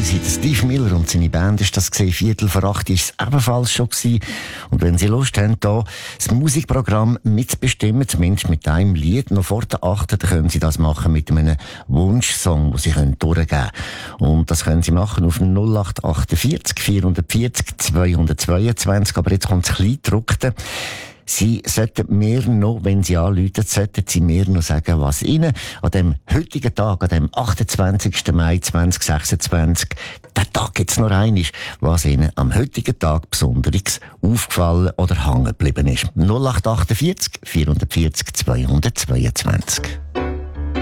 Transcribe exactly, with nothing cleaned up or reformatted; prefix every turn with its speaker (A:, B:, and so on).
A: sind Steve Miller und seine Band ist das gesehen. Viertel vor acht ist es ebenfalls schon gewesen. Und wenn Sie Lust haben, hier das Musikprogramm mitzubestimmen, zumindest mit einem Lied noch vor der achten, dann können Sie das machen mit einem Wunschsong, den Sie können durchgeben können. Und das können Sie machen auf null acht achtundvierzig vierhundertvierzig zweihundertzweiundzwanzig. Aber jetzt kommt das Kleingedruckte. Sie sollten mir noch, wenn Sie anrufen, sollten Sie mir noch sagen, was Ihnen an dem heutigen Tag, an dem achtundzwanzigsten Mai zweitausendsechsundzwanzig, der Tag jetzt noch rein ist, was Ihnen am heutigen Tag Besonderes aufgefallen oder hängen geblieben ist. null acht achtundvierzig vierhundertvierzig zweihundertzweiundzwanzig.